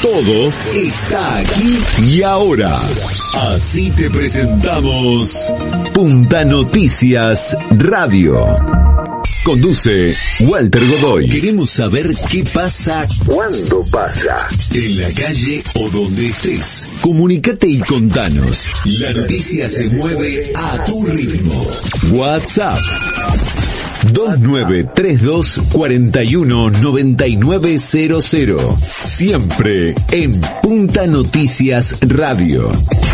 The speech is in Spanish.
Todo está aquí y ahora. Así te presentamos Punta Noticias Radio. Conduce Walter Godoy. Queremos saber qué pasa, cuándo pasa, en la calle o donde estés. Comunicate y contanos. La noticia se mueve a tu ritmo. WhatsApp 2932 41 9900. Siempre en Punta Noticias Radio.